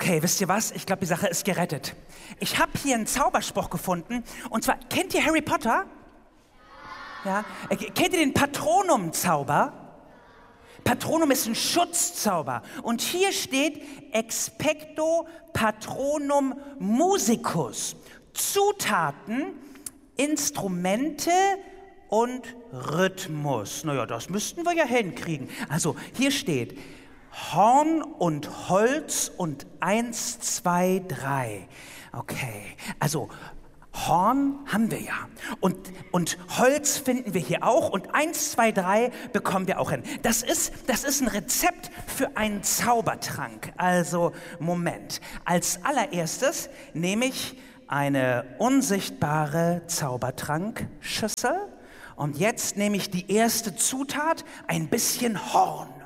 Okay, wisst ihr was? Ich glaube, die Sache ist gerettet. Ich habe hier einen Zauberspruch gefunden. Und zwar, kennt ihr Harry Potter? Ja. Kennt ihr den Patronum-Zauber? Patronum ist ein Schutzzauber. Und hier steht Expecto Patronum Musicus. Zutaten, Instrumente und Rhythmus. Naja, das müssten wir ja hinkriegen. Also hier steht Horn und Holz und 1, 2, 3. Okay, also Horn haben wir ja und Holz finden wir hier auch und 1, 2, 3 bekommen wir auch hin. Das ist ein Rezept für einen Zaubertrank. Also Moment, als allererstes nehme ich eine unsichtbare Zaubertrankschüssel und jetzt nehme ich die erste Zutat, ein bisschen Horn.